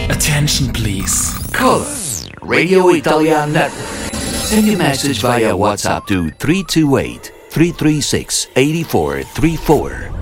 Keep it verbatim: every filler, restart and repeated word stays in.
Attention please. Call us, Radio Italia Network. Send your message via WhatsApp to three two eight, three three six, eight four three four